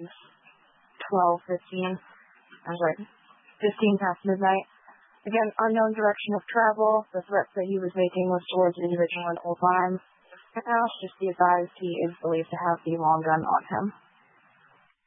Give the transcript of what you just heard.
12:15. I was like, 15 past midnight. Again, unknown direction of travel. The threats that he was making was towards the individual in Oldtime. And now, just be advised, he is believed to have the long gun on him.